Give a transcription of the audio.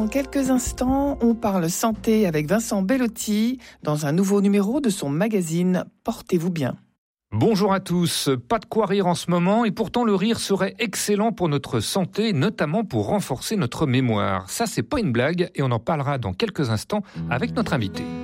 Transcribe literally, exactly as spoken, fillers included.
Dans quelques instants, on parle santé avec Vincent Bellotti dans un nouveau numéro de son magazine Portez-vous bien. Bonjour à tous, pas de quoi rire en ce moment et pourtant le rire serait excellent pour notre santé, notamment pour renforcer notre mémoire. Ça c'est pas une blague et on en parlera dans quelques instants avec notre invité.